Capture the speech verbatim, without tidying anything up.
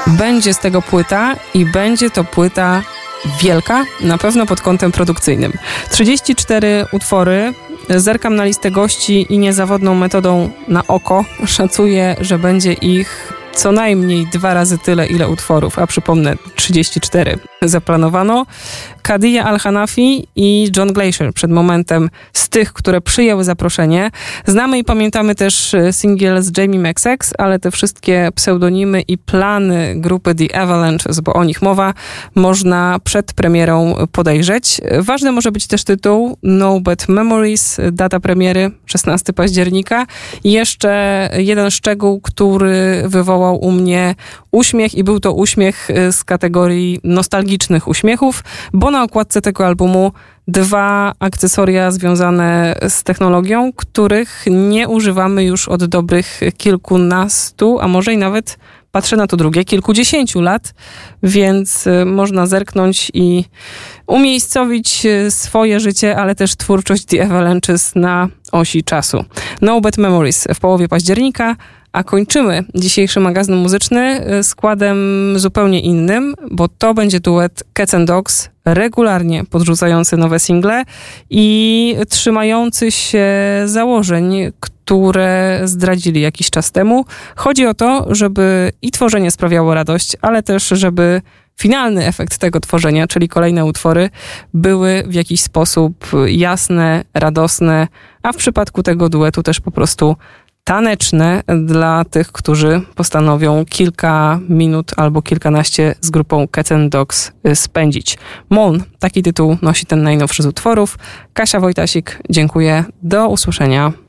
Będzie z tego płyta i będzie to płyta wielka, na pewno pod kątem produkcyjnym. trzydzieści cztery utwory. Zerkam na listę gości i niezawodną metodą na oko szacuję, że będzie ich co najmniej dwa razy tyle, ile utworów, a przypomnę, trzydzieści cztery zaplanowano. Khadija Al-Hanafi i John Glacier przed momentem z tych, które przyjęły zaproszenie. Znamy i pamiętamy też singiel z Jamie MXX, ale te wszystkie pseudonimy i plany grupy The Avalanches, bo o nich mowa, można przed premierą podejrzeć. Ważny może być też tytuł No Bad Memories, data premiery szesnastego października. I jeszcze jeden szczegół, który wywołał u mnie uśmiech i był to uśmiech z kategorii nostalgicznych uśmiechów, bo na okładce tego albumu dwa akcesoria związane z technologią, których nie używamy już od dobrych kilkunastu, a może i nawet, patrzę na to drugie, kilkudziesięciu lat, więc można zerknąć i umiejscowić swoje życie, ale też twórczość The Avalanches na osi czasu. No Bad Memories w połowie października, a kończymy dzisiejszy magazyn muzyczny składem zupełnie innym, bo to będzie duet Cats and Dogs, regularnie podrzucający nowe single i trzymający się założeń, które zdradzili jakiś czas temu. Chodzi o to, żeby i tworzenie sprawiało radość, ale też żeby finalny efekt tego tworzenia, czyli kolejne utwory, były w jakiś sposób jasne, radosne, a w przypadku tego duetu też po prostu taneczne dla tych, którzy postanowią kilka minut albo kilkanaście z grupą Cats and Dogs spędzić. Moon, taki tytuł nosi ten najnowszy z utworów. Kasia Wojtasik, dziękuję. Do usłyszenia.